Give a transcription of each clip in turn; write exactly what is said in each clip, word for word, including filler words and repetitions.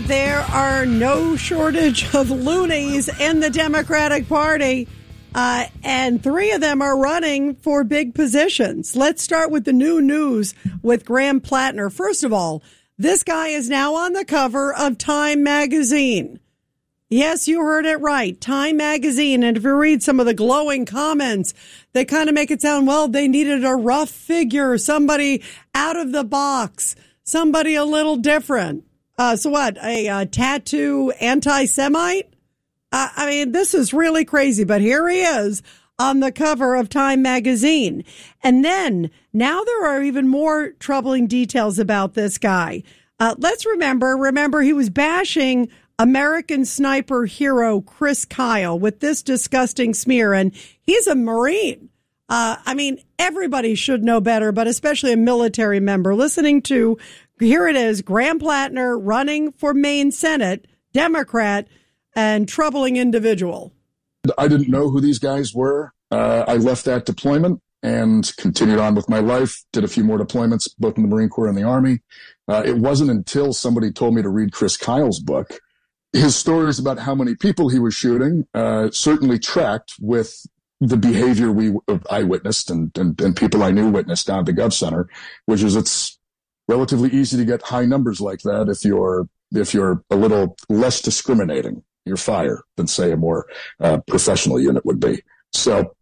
there are no shortage of loonies in the Democratic Party, uh, and three of them are running for big positions. Let's start with the new news with Graham Plattner. First of all, this guy is now on the cover of Time magazine. Yes, you heard it right. Time magazine. And if you read some of the glowing comments, they kind of make it sound, well, they needed a rough figure, somebody out of the box, somebody a little different. Uh, so what, a, a tattoo anti-Semite? Uh, I mean, this is really crazy, but here he is on the cover of Time magazine. And then now there are even more troubling details about this guy. Uh, let's remember, remember he was bashing American sniper hero Chris Kyle with this disgusting smear, and he's a Marine. Uh, I mean, everybody should know better, but especially a military member. Listening to, here it is, Graham Plattner running for Maine Senate, Democrat, and troubling individual. I didn't know who these guys were. Uh, I left that deployment and continued on with my life, did a few more deployments, both in the Marine Corps and the Army. Uh, it wasn't until somebody told me to read Chris Kyle's book. His stories about how many people he was shooting uh, certainly tracked with the behavior we I witnessed and, and, and people I knew witnessed down at the Gov Center, which is it's relatively easy to get high numbers like that if you're if you're a little less discriminating. You're fire than, say, a more uh, professional unit would be. So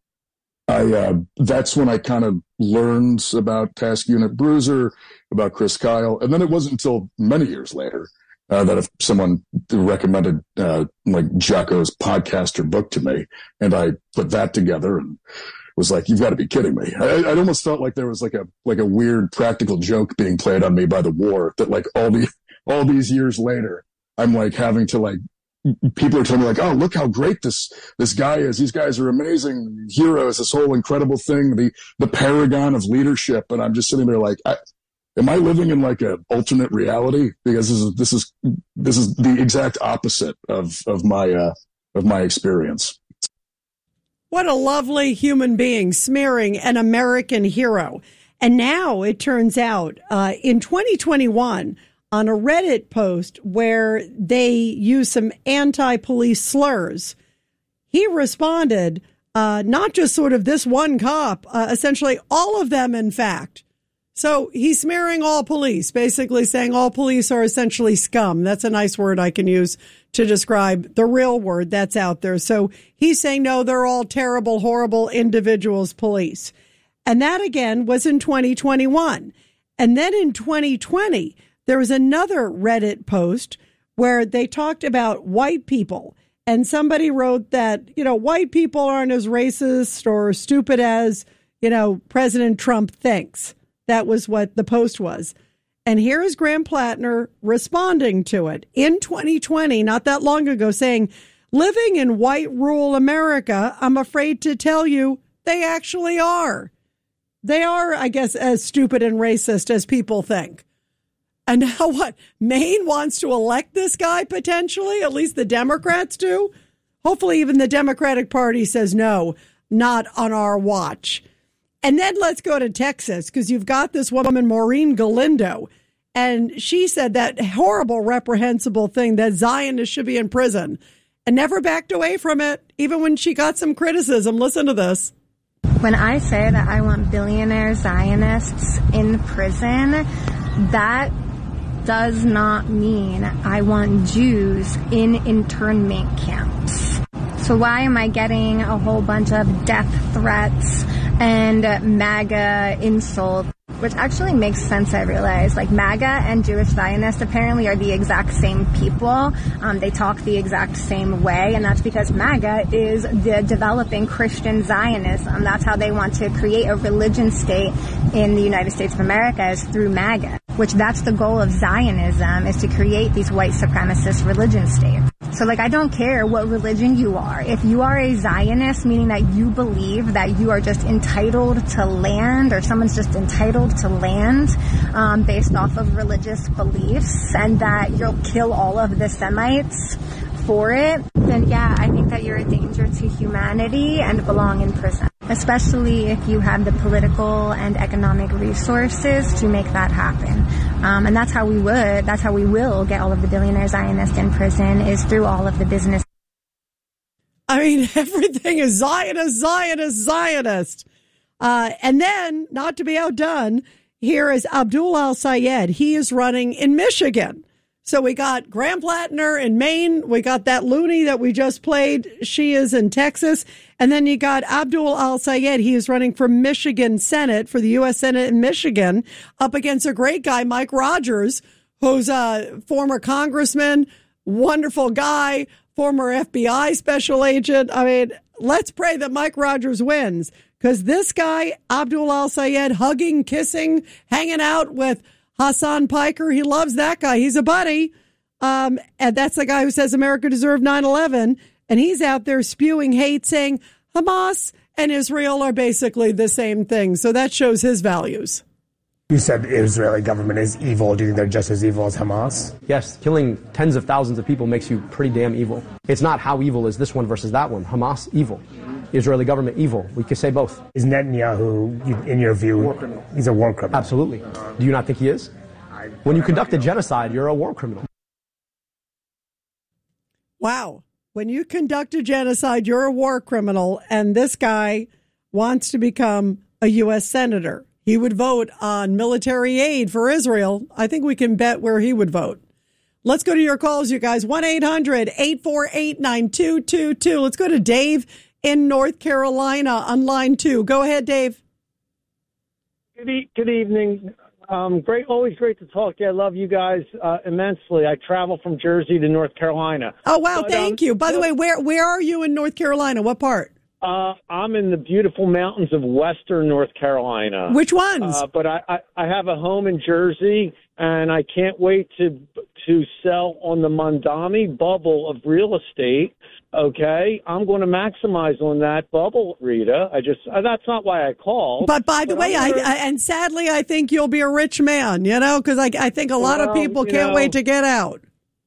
I uh, that's when I kind of learned about Task Unit Bruiser, about Chris Kyle, and then it wasn't until many years later Uh, that if someone recommended uh, like Jocko's podcast or book to me, and I put that together and was like, "You've got to be kidding me!" I, I almost felt like there was like a like a weird practical joke being played on me by the war. That like all the all these years later, I'm like having to like people are telling me like, "Oh, look how great this this guy is! These guys are amazing heroes! This whole incredible thing, the the paragon of leadership." And I'm just sitting there like, I, am I living in like an alternate reality? Because this is this is this is the exact opposite of of my uh, of my experience. What a lovely human being, smearing an American hero. And now it turns out uh, in twenty twenty-one, on a Reddit post where they used some anti-police slurs, he responded, uh, not just sort of this one cop, uh, essentially all of them, in fact. So he's smearing all police, basically saying all police are essentially scum. That's a nice word I can use to describe the real word that's out there. So he's saying, no, they're all terrible, horrible individuals, police. And that, again, was in twenty twenty-one. And then in twenty twenty, there was another Reddit post where they talked about white people. And somebody wrote that, you know, white people aren't as racist or stupid as, you know, President Trump thinks. That was what the post was. And here is Graham Plattner responding to it in twenty twenty, not that long ago, saying, living in white rural America, I'm afraid to tell you, they actually are. They are, I guess, as stupid and racist as people think. And now what? Maine wants to elect this guy potentially? At least the Democrats do? Hopefully even the Democratic Party says no, not on our watch. And then let's go to Texas, because you've got this woman, Maureen Galindo, and she said that horrible, reprehensible thing that Zionists should be in prison and never backed away from it, even when she got some criticism. Listen to this. When I say that I want billionaire Zionists in prison, that does not mean I want Jews in internment camps. So why am I getting a whole bunch of death threats and MAGA insults? Which actually makes sense, I realize. Like, MAGA and Jewish Zionists apparently are the exact same people. Um, they talk the exact same way, and that's because MAGA is the developing Christian Zionism. That's how they want to create a religion state in the United States of America, is through MAGA, which that's the goal of Zionism, is to create these white supremacist religion states. So, like, I don't care what religion you are. If you are a Zionist, meaning that you believe that you are just entitled to land, or someone's just entitled to land um, based off of religious beliefs, and that you'll kill all of the Semites for it, then yeah, I think that you're a danger to humanity and belong in prison. especially if you have the political and economic resources to make that happen. Um, and that's how we would, that's how we will get all of the billionaire Zionists in prison, is through all of the business. I mean, everything is Zionist, Zionist, Zionist. Uh, and then, not to be outdone, here is Abdul Al-Sayed. He is running in Michigan. So we got Graham Plattner in Maine. We got that loony that we just played. She is in Texas. And then you got Abdul Al-Sayed. He is running for Michigan Senate, for the U S Senate in Michigan, up against a great guy, Mike Rogers, who's a former congressman, wonderful guy, former F B I special agent. I mean, let's pray that Mike Rogers wins, because this guy, Abdul Al-Sayed, hugging, kissing, hanging out with Hassan Piker, he loves that guy. He's a buddy. Um, and that's the guy who says America deserved nine eleven. And he's out there spewing hate, saying Hamas and Israel are basically the same thing. So that shows his values. You said the Israeli government is evil. Do you think they're just as evil as Hamas? Yes, killing tens of thousands of people makes you pretty damn evil. It's not how evil is this one versus that one. Hamas, evil. Israeli government, evil. We could say both. Is Netanyahu, in your view, war criminal? He's a war criminal? Absolutely. Do you not think he is? When you conduct a genocide, you're a war criminal. Wow. When you conduct a genocide, you're a war criminal, and this guy wants to become a U S senator. He would vote on military aid for Israel. I think we can bet where he would vote. Let's go to your calls, you guys. one eight hundred eight four eight nine two two two. Let's go to Dave in North Carolina on line two. Go ahead, Dave. Good, e- good evening. Um, great, always great to talk to you. I love you guys uh, immensely. I travel from Jersey to North Carolina. Oh, wow. But, thank um, you. By the way, where where are you in North Carolina? What part? Uh, I'm in the beautiful mountains of western North Carolina. Which ones? Uh, but I, I, I have a home in Jersey, and I can't wait to to sell on the Mondami bubble of real estate. Okay, I'm going to maximize on that bubble, Rita. I just uh, that's not why I called. But by the but way, I, gonna, I and sadly, I think you'll be a rich man. You know, because I I think a lot well, of people can't know, wait to get out.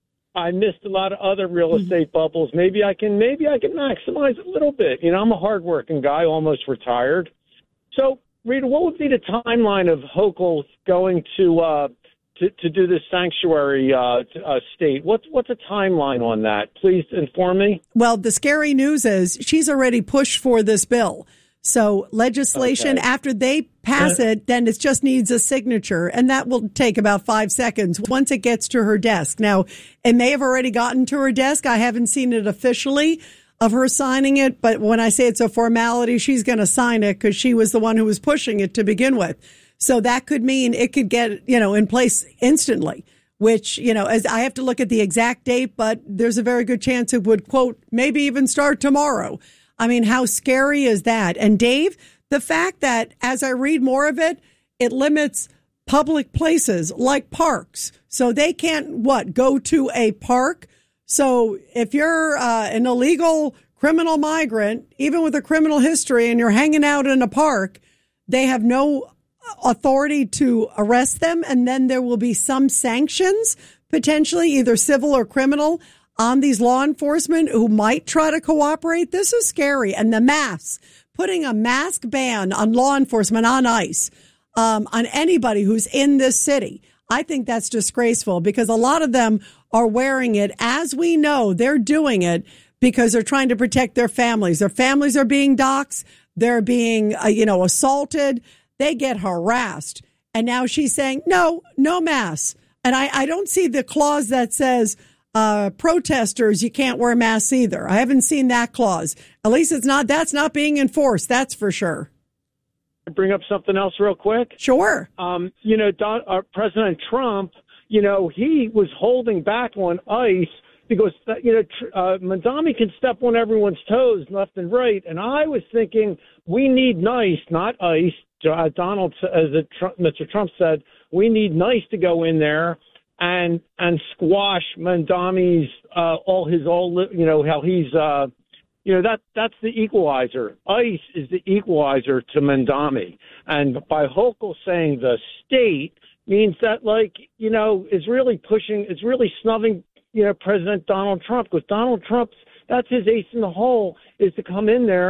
I missed a lot of other real estate bubbles. Maybe I can maybe I can maximize a little bit. You know, I'm a hardworking guy, almost retired. So, Rita, what would be the timeline of Hochul going to uh, to, to do this sanctuary uh, to, uh, state? What's what's a timeline on that? Please inform me. Well, the scary news is she's already pushed for this bill. So legislation, okay. After they pass it, then it just needs a signature, and that will take about five seconds once it gets to her desk. Now, it may have already gotten to her desk. I haven't seen it officially of her signing it, but when I say it's a formality, she's going to sign it because she was the one who was pushing it to begin with. So that could mean it could get, you know, in place instantly, which, you know, as I have to look at the exact date, but there's a very good chance it would, quote, maybe even start tomorrow. I mean, how scary is that? And Dave, the fact that as I read more of it, it limits public places like parks. So they can't, what, go to a park? So if you're uh, an illegal criminal migrant, even with a criminal history, and you're hanging out in a park, they have no authority to arrest them. And then there will be some sanctions, potentially either civil or criminal, on these law enforcement who might try to cooperate. This is scary. And the masks, putting a mask ban on law enforcement on ICE, um, on anybody who's in this city, I think that's disgraceful because a lot of them are wearing it. As we know, they're doing it because they're trying to protect their families. Their families are being doxxed. They're being, uh, you know, assaulted. They get harassed. And now she's saying, no, no masks. And I, I don't see the clause that says, Uh, protesters, you can't wear masks either. I haven't seen that clause. At least it's not, that's not being enforced. That's for sure. Bring up something else real quick. Sure. Um, you know, Don, uh, President Trump, you know, he was holding back on ICE because, you know, uh, Mondami can step on everyone's toes left and right. And I was thinking we need NICE, not ICE. Uh, Donald, as a Trump, Mister Trump said, we need NICE to go in there and and squash Mondami's uh, all his all you know how he's uh, you know that that's the equalizer. ICE is the equalizer to Mondami, and by Hochul saying the state means that like you know is really pushing is really snubbing you know President Donald Trump because Donald Trump's that's his ace in the hole is to come in there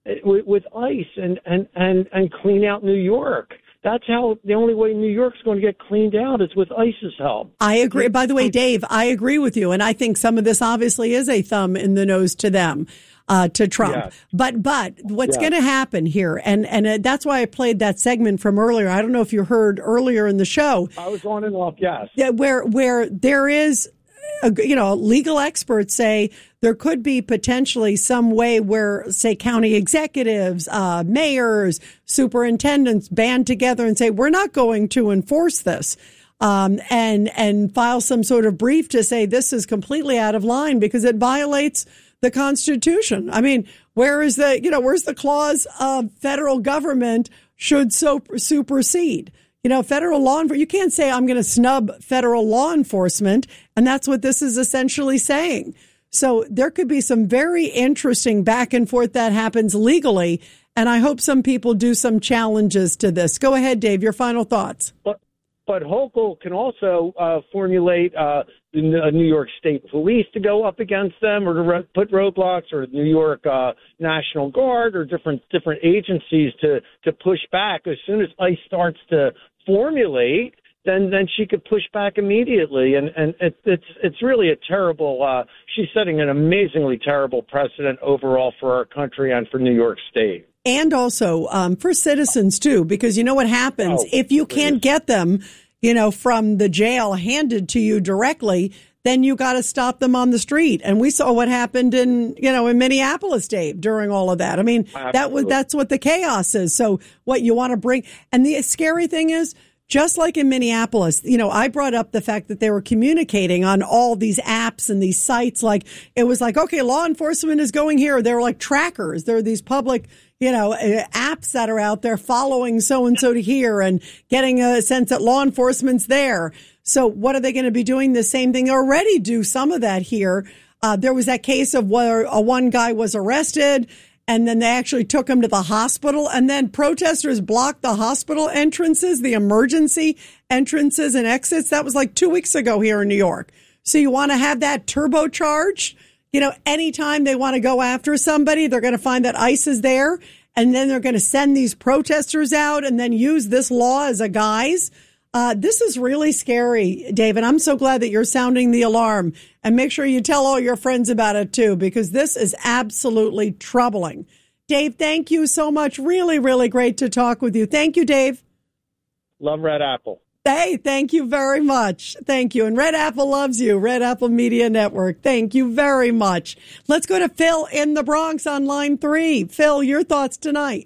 with, with ICE and, and, and, and clean out New York. That's how the only way New York's going to get cleaned out is with ICE's help. I agree. By the way, Dave, I agree with you. And I think some of this obviously is a thumb in the nose to them, uh, to Trump. Yes. But but what's yes. going to happen here, and, and uh, that's why I played that segment from earlier. I don't know if you heard earlier in the show. I was on and off, yes. Where, where there is, a, you know, legal experts say there could be potentially some way where, say, county executives, uh, mayors, superintendents band together and say, we're not going to enforce this, um, and and file some sort of brief to say this is completely out of line because it violates the Constitution. I mean, where is the, you know, where's the clause of federal government should so supersede? You know, federal law enforcement, you can't say I'm going to snub federal law enforcement. And that's what this is essentially saying. So there could be some very interesting back and forth that happens legally. And I hope some people do some challenges to this. Go ahead, Dave, your final thoughts. But, but Hochul can also uh, formulate uh, the New York State Police to go up against them or to re- put roadblocks, or New York uh, National Guard or different different agencies to, to push back. As soon as ICE starts to formulate, then then she could push back immediately, and and it, it's it's really a terrible. Uh, she's setting an amazingly terrible precedent overall for our country and for New York State, and also um, for citizens too, because you know what happens oh, if you can't get them, you know, from the jail handed to you directly. Then you got to stop them on the street. And we saw what happened in, you know, in Minneapolis, Dave, during all of that. I mean, Absolutely. that was, that's what the chaos is. So what you want to bring, and the scary thing is, just like in Minneapolis, you know, I brought up the fact that they were communicating on all these apps and these sites. Like, it was like, okay, law enforcement is going here. They're like trackers. There are these public, you know, apps that are out there following so-and-so to here and getting a sense that law enforcement's there. So what are they going to be doing? The same thing. They already do some of that here. Uh, there was that case of where a one guy was arrested and then they actually took him to the hospital, and then protesters blocked the hospital entrances, the emergency entrances and exits. That was like two weeks ago here in New York. So you want to have that turbocharged? You know, anytime they want to go after somebody, they're going to find that ICE is there, and then they're going to send these protesters out and then use this law as a guise. Uh, this is really scary, David. I'm so glad that you're sounding the alarm, and make sure you tell all your friends about it too, because this is absolutely troubling. Dave, thank you so much. Really, really great to talk with you. Thank you, Dave. Love Red Apple. Hey, thank you very much. Thank you. And Red Apple loves you. Red Apple Media Network. Thank you very much. Let's go to Phil in the Bronx on line three. Phil, your thoughts tonight.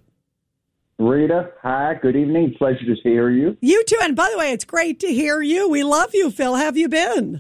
Rita, hi, good evening. Pleasure to hear you. You too. And by the way, it's great to hear you. We love you, Phil. How have you been?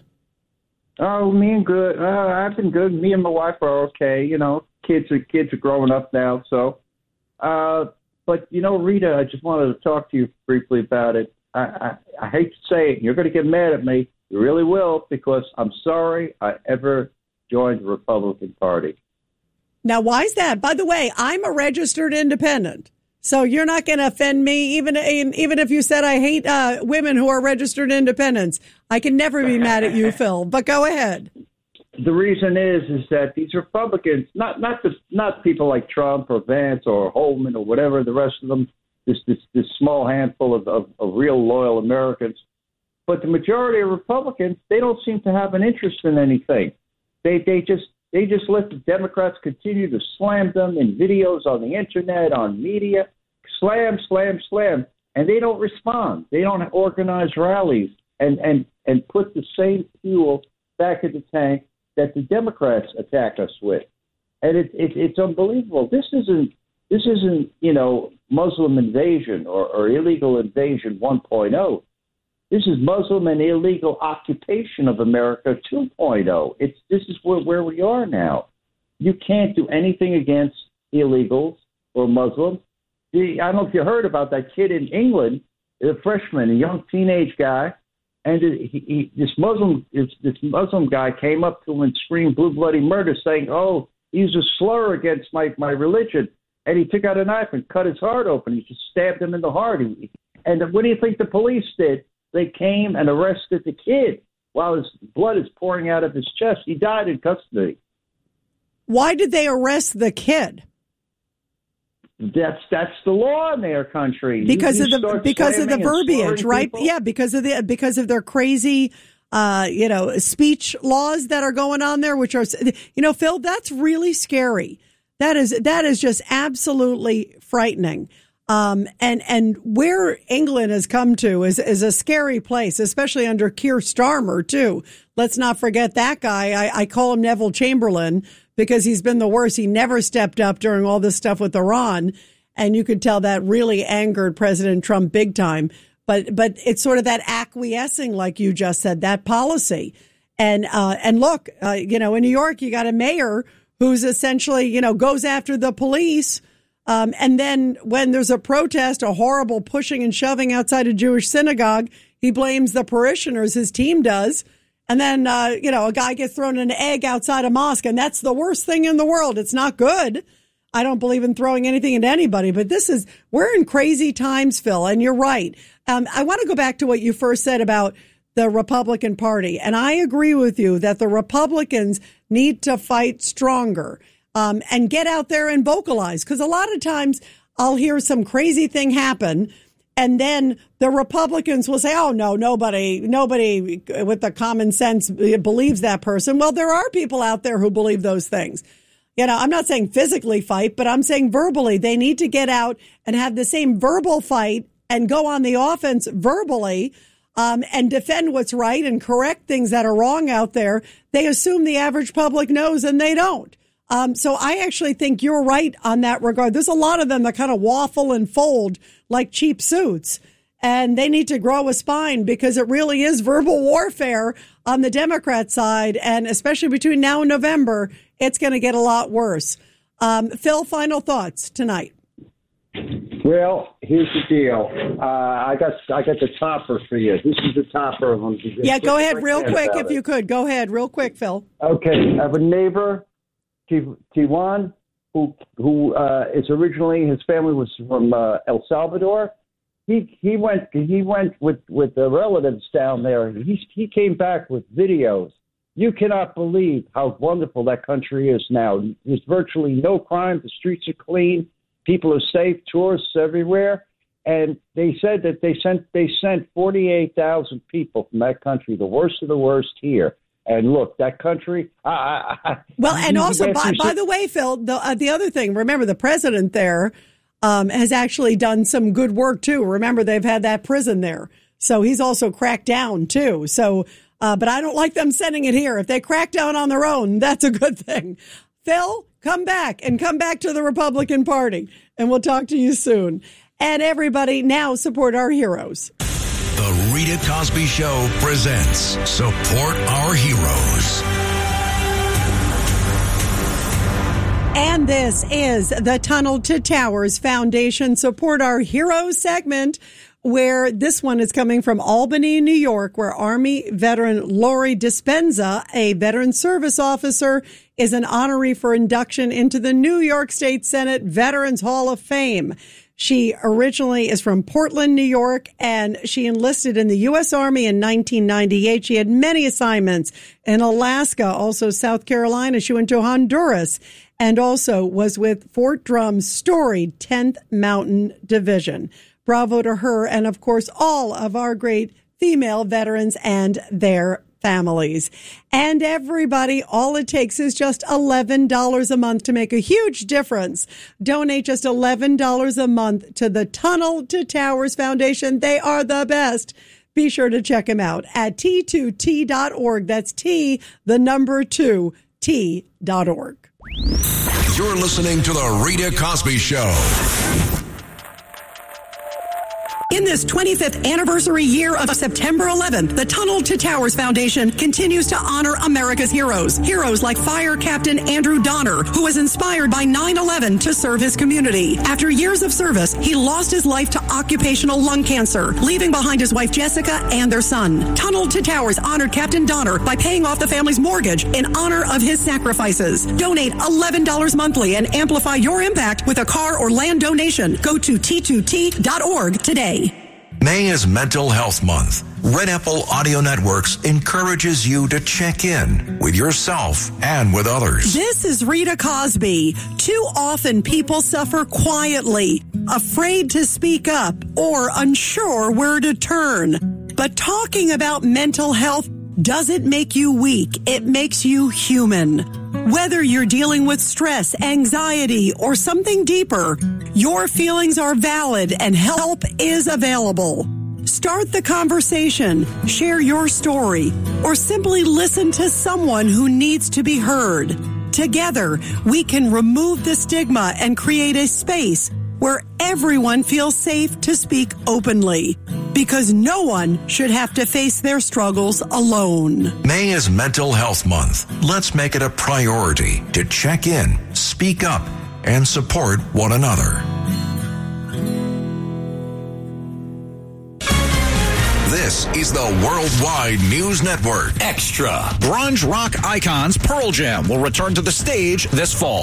Oh, me and good. Uh, I've been good. Me and my wife are okay. You know, kids are kids are growing up now. So, uh, but you know, Rita, I just wanted to talk to you briefly about it. I, I, I hate to say it. You're going to get mad at me. You really will, because I'm sorry I ever joined the Republican Party. Now, why is that? By the way, I'm a registered independent. So you're not going to offend me, even even if you said I hate uh, women who are registered independents. I can never be mad at you, Phil. But go ahead. The reason is is that these Republicans, not not the, not people like Trump or Vance or Holman or whatever, the rest of them, this this, this small handful of, of, of real loyal Americans, but the majority of Republicans, they don't seem to have an interest in anything. They they just they just let the Democrats continue to slam them in videos on the internet, on media. Slam, slam, slam, and they don't respond. They don't organize rallies and, and, and put the same fuel back in the tank that the Democrats attack us with. And it, it, it's unbelievable. This isn't this isn't you know Muslim invasion or, or illegal invasion one point oh. This is Muslim and illegal occupation of America two point oh. It's this is where, where we are now. You can't do anything against illegals or Muslims. I don't know if you heard about that kid in England, a freshman, a young teenage guy, and he, he, this Muslim this, this Muslim guy came up to him and screamed "blue bloody murder," saying, "Oh, he's a slur against my, my religion." And he took out a knife and cut his heart open. He just stabbed him in the heart. And what do you think the police did? They came and arrested the kid while his blood is pouring out of his chest. He died in custody. Why did they arrest the kid? That's that's the law in their country. Because you, you of the because of the verbiage, right? People. Yeah, because of the because of their crazy uh, you know, speech laws that are going on there, which are, you know, Phil, that's really scary. That is that is just absolutely frightening. Um, and and where England has come to is is a scary place, especially under Keir Starmer, too. Let's not forget that guy. I, I call him Neville Chamberlain because he's been the worst. He never stepped up during all this stuff with Iran. And you could tell that really angered President Trump big time. But but it's sort of that acquiescing, like you just said, that policy. And uh, and look, uh, you know, in New York, you got a mayor who's essentially, you know, goes after the police. Um, and then when there's a protest, a horrible pushing and shoving outside a Jewish synagogue, he blames the parishioners, his team does. And then, uh, you know, a guy gets thrown an egg outside a mosque, and that's the worst thing in the world. It's not good. I don't believe in throwing anything into anybody, but this is, we're in crazy times, Phil, and you're right. Um, I want to go back to what you first said about the Republican Party. And I agree with you that the Republicans need to fight stronger. Um, and get out there and vocalize, because a lot of times I'll hear some crazy thing happen, and then the Republicans will say, oh, no, nobody, nobody with the common sense believes that person. Well, there are people out there who believe those things. You know, I'm not saying physically fight, but I'm saying verbally. They need to get out and have the same verbal fight and go on the offense verbally, um, and defend what's right and correct things that are wrong out there. They assume the average public knows, and they don't. Um, so I actually think you're right on that regard. There's a lot of them that kind of waffle and fold like cheap suits, and they need to grow a spine, because it really is verbal warfare on the Democrat side. And especially between now and November, it's going to get a lot worse. Um, Phil, final thoughts tonight. Well, here's the deal. Uh, I got I got the topper for you. This is the topper of them. Yeah, go ahead real quick if you could. Go ahead real quick, Phil. Okay, I have a neighbor, Tijuan, who who uh, is originally, his family was from uh, El Salvador. He he went he went with, with the relatives down there. He he came back with videos. You cannot believe how wonderful that country is now. There's virtually no crime. The streets are clean. People are safe. Tourists everywhere. And they said that they sent they sent forty-eight thousand people from that country, the worst of the worst, here. And look, that country. I, I, I, well, and also, by, by the way, Phil, the uh, the other thing, remember, the president there um, has actually done some good work, too. Remember, they've had that prison there. So he's also cracked down, too. So, uh, but I don't like them sending it here. If they crack down on their own, that's a good thing. Phil, come back and come back to the Republican Party, and we'll talk to you soon. And everybody, now support our heroes. The Rita Cosby Show presents Support Our Heroes. And this is the Tunnel to Towers Foundation Support Our Heroes segment, where this one is coming from Albany, New York, where Army veteran Lori Dispenza, a veteran service officer, is an honoree for induction into the New York State Senate Veterans Hall of Fame. She originally is from Portland, New York, and she enlisted in the U S Army in nineteen ninety-eight. She had many assignments in Alaska, also South Carolina. She went to Honduras, and also was with Fort Drum's storied tenth Mountain Division. Bravo to her, and of course, all of our great female veterans and their families. And everybody, all it takes is just eleven dollars a month to make a huge difference. Donate just eleven dollars a month to the Tunnel to Towers Foundation. They are the best. Be sure to check them out at T two T dot org. That's T, the number two, T dot org. You're listening to The Rita Cosby Show. In this twenty-fifth anniversary year of September eleventh, the Tunnel to Towers Foundation continues to honor America's heroes. Heroes like Fire Captain Andrew Donner, who was inspired by nine eleven to serve his community. After years of service, he lost his life to occupational lung cancer, leaving behind his wife Jessica and their son. Tunnel to Towers honored Captain Donner by paying off the family's mortgage in honor of his sacrifices. Donate eleven dollars monthly and amplify your impact with a car or land donation. Go to T two T dot org today. May is Mental Health Month. Red Apple Audio Networks encourages you to check in with yourself and with others. This is Rita Cosby. Too often people suffer quietly, afraid to speak up, or unsure where to turn. But talking about mental health doesn't make you weak. It makes you human. Whether you're dealing with stress, anxiety, or something deeper, your feelings are valid and help is available. Start the conversation, share your story, or simply listen to someone who needs to be heard. Together, we can remove the stigma and create a space where everyone feels safe to speak openly, because no one should have to face their struggles alone. May is Mental Health Month. Let's make it a priority to check in, speak up, and support one another. This is the Worldwide News Network. Extra. Grunge rock icons Pearl Jam will return to the stage this fall.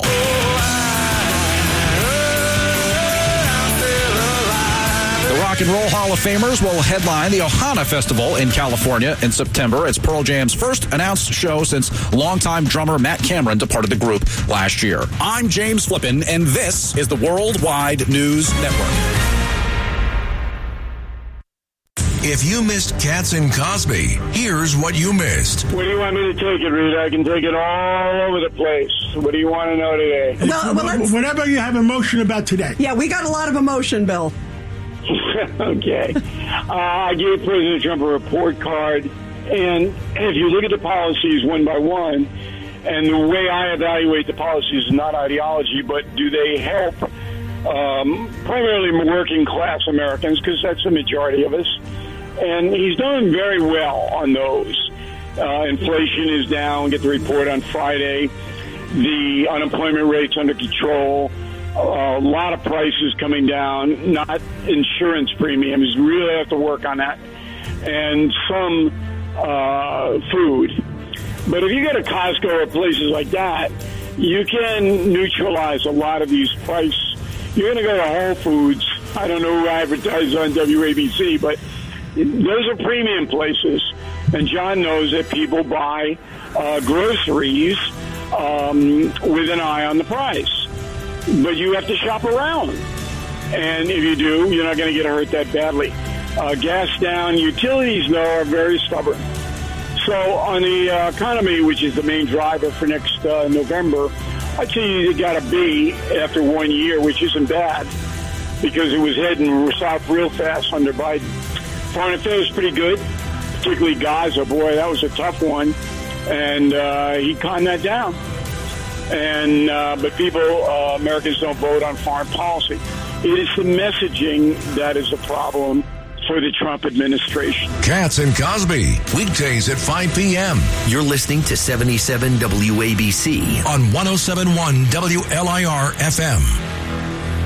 The Rock and Roll Hall of Famers will headline the Ohana Festival in California in September. It's Pearl Jam's first announced show since longtime drummer Matt Cameron departed the group last year. I'm James Flippin, and this is the Worldwide News Network. If you missed Katz and Cosby, here's what you missed. Where do you want me to take it, Rita? I can take it all over the place. What do you want to know today? Well, well let's, whatever you have emotion about today. Yeah, we got a lot of emotion, Bill. Okay. Uh, I gave President Trump a report card, and if you look at the policies one by one, and the way I evaluate the policies is not ideology, but do they help um, primarily working class Americans, because that's the majority of us. And he's done very well on those. Uh, inflation is down. Get the report on Friday. The unemployment rate's under control. Uh, a lot of prices coming down. Not insurance premiums. Really have to work on that. And some uh, food. But if you go to Costco or places like that, you can neutralize a lot of these prices. You're going to go to Whole Foods. I don't know who advertises on W A B C, but those are premium places, and John knows that people buy uh, groceries um, with an eye on the price. But you have to shop around, and if you do, you're not going to get hurt that badly. Uh, gas down, utilities, though, are very stubborn. So on the uh, economy, which is the main driver for next uh, November, I'd say you got a B after one year, which isn't bad, because it was heading south real fast under Biden. Foreign affairs pretty good, particularly Gaza. Boy, that was a tough one, and uh, he conned that down. And uh, but people, uh, Americans don't vote on foreign policy. It is the messaging that is a problem for the Trump administration. Katz and Cosby, weekdays at five p.m. You're listening to seventy-seven W A B C on one oh seven point one W L I R F M.